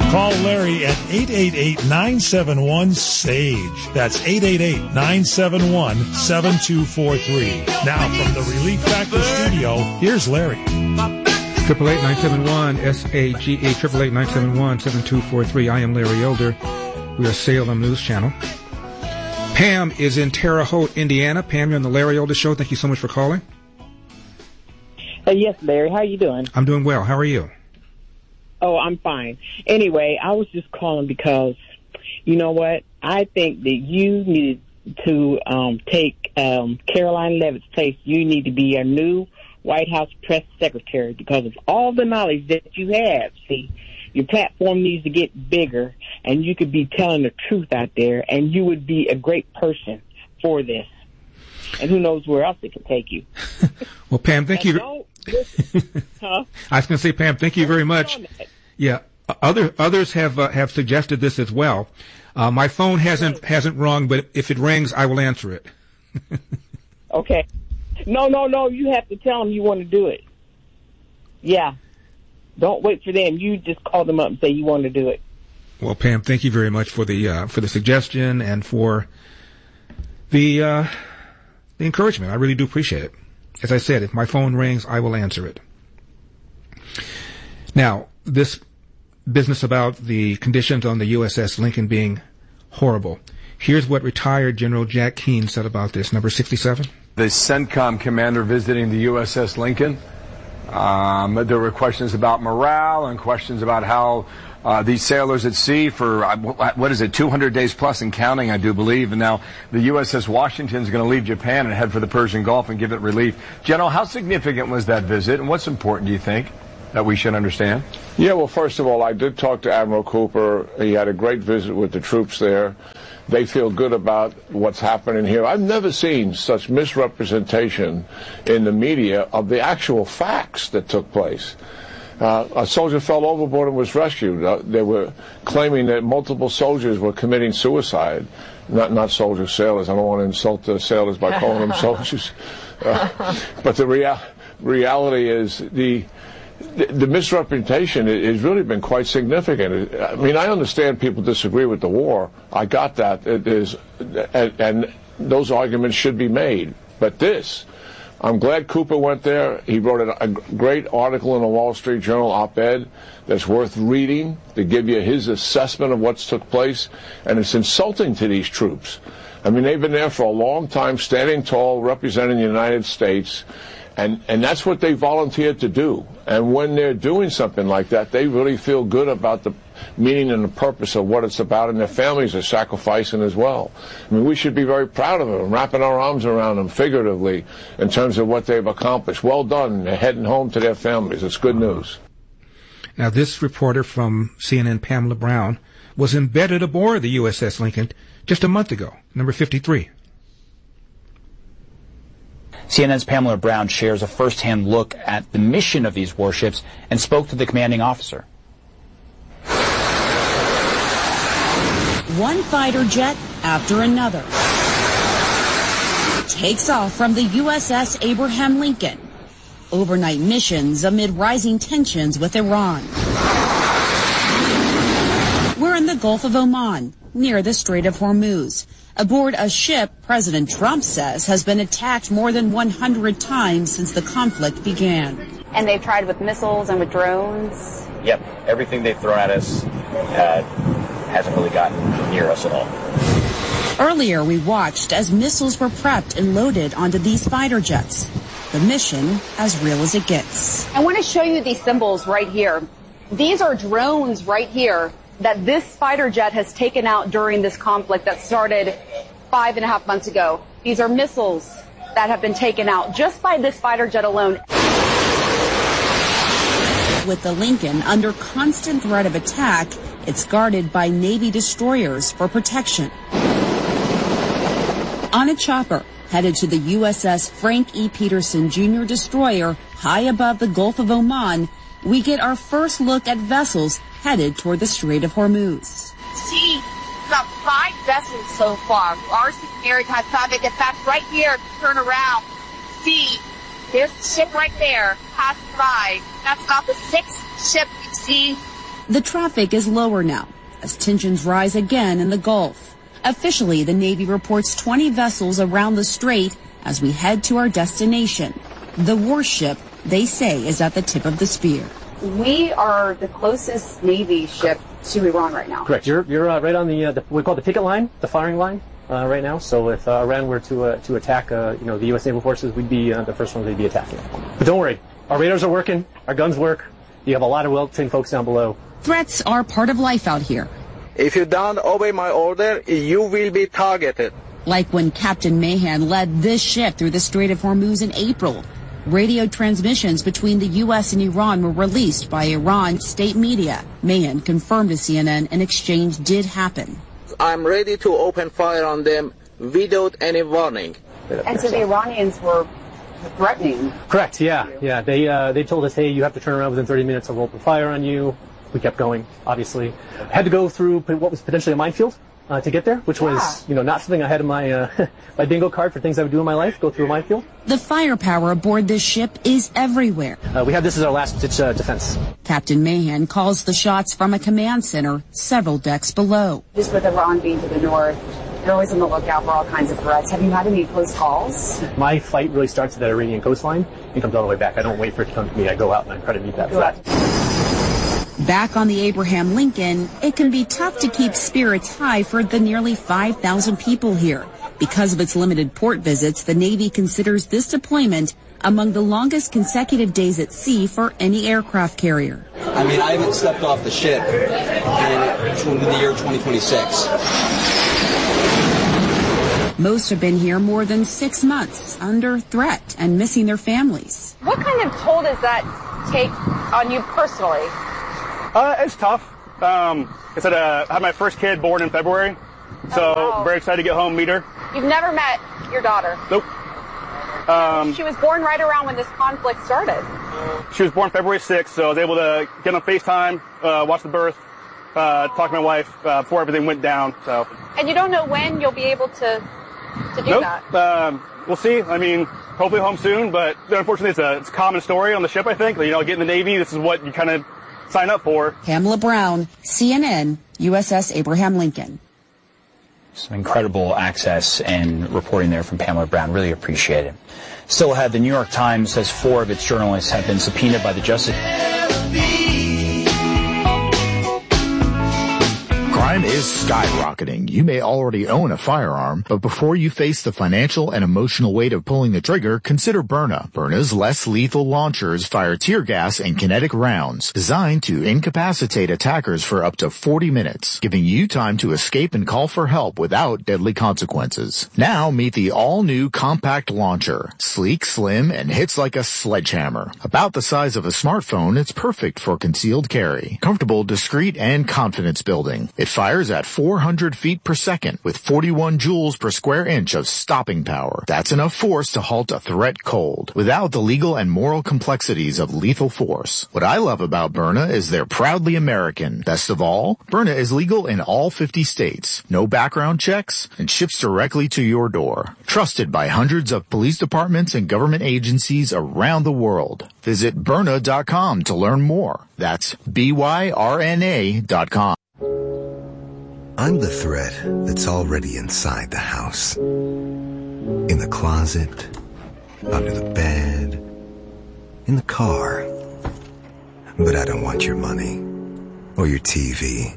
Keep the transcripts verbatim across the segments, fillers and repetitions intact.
Call Larry at eight eight eight, nine seven one, S A G E. That's eight eight eight, nine seven one, seven two four three. Now, from the Relief Factor studio, here's Larry. Triple eight nine seven one S A G E, triple eight nine seven one seven two four three. I am Larry Elder. We are Salem News Channel. Pam is in Terre Haute, Indiana. Pam, you're on the Larry Elder Show. Thank you so much for calling. Uh, yes, Larry. How are you doing? I'm doing well. How are you? Oh, I'm fine. Anyway, I was just calling because, you know what? I think that you need to um, take um, Caroline Leavitt's place. You need to be a new White House press secretary because of all the knowledge that you have. See, your platform needs to get bigger, and you could be telling the truth out there, and you would be a great person for this. And who knows where else it can take you. Well, Pam, thank and you. Huh? I was going to say, Pam, thank you very much. Yeah, other others have uh, have suggested this as well. Uh, my phone hasn't hasn't rung, but if it rings, I will answer it. Okay. No, no, no. You have to tell them you want to do it. Yeah. Don't wait for them. You just call them up and say you want to do it. Well, Pam, thank you very much for the uh, for the suggestion and for the uh, the encouragement. I really do appreciate it. As I said, if my phone rings, I will answer it. Now, this business about the conditions on the U S S Lincoln being horrible. Here's what retired General Jack Keane said about this. Number sixty-seven. The CENTCOM commander visiting the U S S Lincoln. Um, there were questions about morale and questions about how uh, these sailors at sea for, uh, what is it, two hundred days plus and counting, I do believe. And now the U S S Washington is going to leave Japan and head for the Persian Gulf and give it relief. General, how significant was that visit, and what's important, do you think, that we should understand? Yeah, well, first of all, I did talk to Admiral Cooper. He had a great visit with the troops there. They feel good about what's happening here. I've never seen such misrepresentation in the media of the actual facts that took place. Uh, a soldier fell overboard and was rescued. Uh, they were claiming that multiple soldiers were committing suicide. Not not soldiers, sailors. I don't want to insult the sailors by calling them soldiers. Uh, but the rea- reality is the... The, the misrepresentation has really been quite significant. I mean, I understand people disagree with the war. I got that. It is, and, and those arguments should be made. But this, I'm glad Cooper went there. He wrote a, a great article in the Wall Street Journal op-ed that's worth reading to give you his assessment of what's took place. And it's insulting to these troops. I mean, they've been there for a long time, standing tall, representing the United States. And, and that's what they volunteered to do. And when they're doing something like that, they really feel good about the meaning and the purpose of what it's about, and their families are sacrificing as well. I mean, we should be very proud of them, wrapping our arms around them figuratively in terms of what they've accomplished. Well done. They're heading home to their families. It's good news. Now, this reporter from C N N, Pamela Brown, was embedded aboard the U S S Lincoln just a month ago, number fifty-three. C N N's Pamela Brown shares a first-hand look at the mission of these warships and spoke to the commanding officer. One fighter jet after another takes off from the U S S Abraham Lincoln. Overnight missions amid rising tensions with Iran. We're in the Gulf of Oman, near the Strait of Hormuz, aboard a ship President Trump says has been attacked more than one hundred times since the conflict began. And they've tried with missiles and with drones? Yep, everything they've thrown at us uh, hasn't really gotten near us at all. Earlier, we watched as missiles were prepped and loaded onto these fighter jets. The mission as real as it gets. I want to show you these symbols right here. These are drones right here that this fighter jet has taken out during this conflict that started five and a half months ago. These are missiles that have been taken out just by this fighter jet alone. With the Lincoln under constant threat of attack, it's guarded by Navy destroyers for protection. On a chopper, headed to the U S S Frank E. Peterson Junior destroyer high above the Gulf of Oman, we get our first look at vessels headed toward the Strait of Hormuz. See, about five vessels so far. R C Maritime Traffic, in fact, right here, turn around. See, there's the ship right there, passing by. That's about the sixth ship you see. The traffic is lower now as tensions rise again in the Gulf. Officially, the Navy reports twenty vessels around the strait as we head to our destination. The warship, they say, is at the tip of the spear. We are the closest Navy ship to Iran right now. Correct. You're you're uh, right on the, uh, the we call it the picket line, the firing line uh, right now. So if uh, Iran were to uh, to attack, uh, you know, the U S naval forces, we'd be uh, the first ones they'd be attacking. But don't worry, our radars are working, our guns work. You have a lot of well-trained folks down below. Threats are part of life out here. If you don't obey my order, you will be targeted. Like when Captain Mahan led this ship through the Strait of Hormuz in April. Radio transmissions between the U S and Iran were released by Iran state media. Mahan confirmed to C N N an exchange did happen. I'm ready to open fire on them without any warning. And so the Iranians were threatening. Correct, yeah. Yeah, they uh, they told us, hey, you have to turn around within thirty minutes or we'll open fire on you. We kept going, obviously. Had to go through what was potentially a minefield uh, to get there, which was, yeah. you know, not something I had in my uh, my bingo card for things I would do in my life, go through a minefield. The firepower aboard this ship is everywhere. Uh, we have this as our last-ditch uh, defense. Captain Mahan calls the shots from a command center several decks below. Just with Iran being to the north, they're always on the lookout for all kinds of threats. Have you had any close calls? My fight really starts at that Iranian coastline and comes all the way back. I don't wait for it to come to me. I go out and I try to meet that threat. Back on the Abraham Lincoln, it can be tough to keep spirits high for the nearly five thousand people here. Because of its limited port visits, the Navy considers this deployment among the longest consecutive days at sea for any aircraft carrier. I mean, I haven't stepped off the ship in the year twenty twenty-six. Most have been here more than six months, under threat and missing their families. What kind of toll does that take on you personally? Uh, it's tough. Um, I said uh, I had my first kid born in February, so oh, wow. very excited to get home, meet her. You've never met your daughter? Nope. Um, she was born right around when this conflict started. She was born February sixth, so I was able to get on FaceTime, uh, watch the birth, uh, talk to my wife uh, before everything went down. So. And you don't know when you'll be able to to do nope. that? Um, we'll see. I mean, hopefully home soon, but unfortunately it's a, it's a common story on the ship, I think. You know, get in the Navy, this is what you kind of sign up for. Pamela Brown, C N N, U S S Abraham Lincoln. Some incredible access and reporting there from Pamela Brown. Really appreciate it. Still ahead, the New York Times says four of its journalists have been subpoenaed by the Justice. Crime is skyrocketing. You may already own a firearm, but before you face the financial and emotional weight of pulling the trigger, consider Byrna. Byrna's less lethal launchers fire tear gas and kinetic rounds designed to incapacitate attackers for up to forty minutes, giving you time to escape and call for help without deadly consequences. Now meet the all-new compact launcher. Sleek, slim, and hits like a sledgehammer. About the size of a smartphone, it's perfect for concealed carry. Comfortable, discreet, and confidence building. It fires at four hundred feet per second with forty-one joules per square inch of stopping power. That's enough force to halt a threat cold, without the legal and moral complexities of lethal force. What I love about Byrna is they're proudly American. Best of all, Byrna is legal in all fifty states, no background checks, and ships directly to your door. Trusted by hundreds of police departments and government agencies around the world. Visit Byrna dot com to learn more. That's B Y R N A dot com. I'm the threat that's already inside the house. In the closet, under the bed, in the car. But I don't want your money or your T V.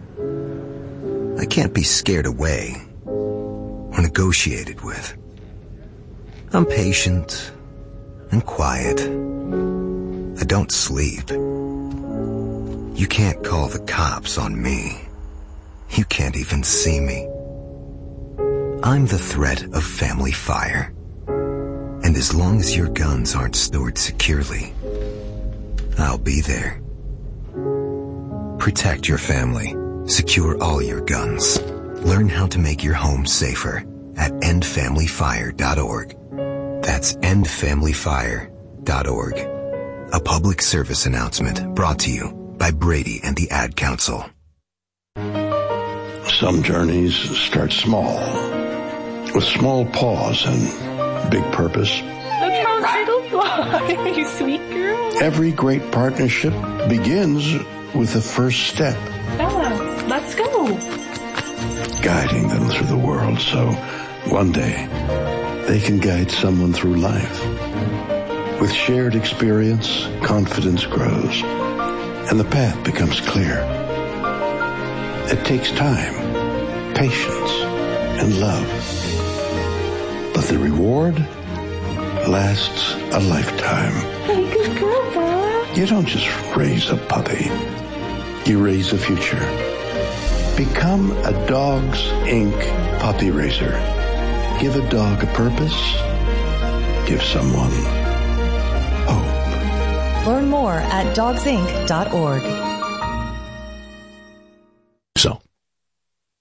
I can't be scared away or negotiated with. I'm patient and quiet. I don't sleep. You can't call the cops on me. You can't even see me. I'm the threat of family fire. And as long as your guns aren't stored securely, I'll be there. Protect your family. Secure all your guns. Learn how to make your home safer at end family fire dot org. That's end family fire dot org. A public service announcement brought to you by Brady and the Ad Council. Some journeys start small, with small pause and big purpose. Look how little fly, you sweet girl. Every great partnership begins with the first step. Bella, let's go. Guiding them through the world so one day they can guide someone through life. With shared experience, confidence grows, and the path becomes clear. It takes time, patience, and love. But the reward lasts a lifetime. Hey, good girl, Bella. You don't just raise a puppy. You raise a future. Become a Dogs Incorporated puppy raiser. Give a dog a purpose. Give someone hope. Learn more at dogs inc dot org. So.